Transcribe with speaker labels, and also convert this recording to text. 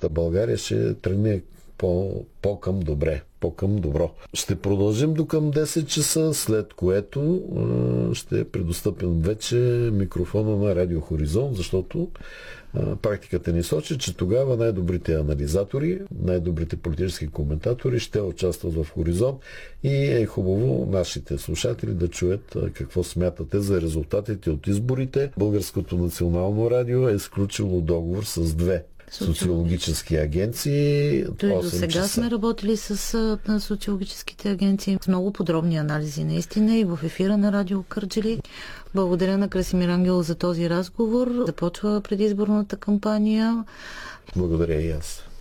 Speaker 1: България ще тръгне по-към добре, по-към добро. Ще продължим до към 10 часа, след което ще предостъпим вече микрофона на Радио Хоризонт, защото практиката ни сочи, че тогава най-добрите анализатори, най-добрите политически коментатори ще участват в Хоризонт и е хубаво нашите слушатели да чуят какво смятате за резултатите от изборите. Българското национално радио е сключило договор с две социологически агенции.
Speaker 2: До сега сме работили с социологическите агенции с много подробни анализи наистина и в ефира на Радио Кърджали. Благодаря на Красимир Ангелов за този разговор. Започва предизборната кампания.
Speaker 1: Благодаря и аз.